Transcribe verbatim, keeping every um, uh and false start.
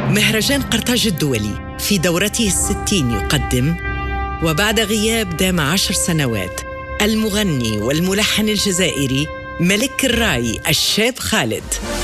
مهرجان قرطاج الدولي في دورته الستين يقدم وبعد غياب دام عشر سنوات المغني والملحن الجزائري ملك الراي الشاب خالد.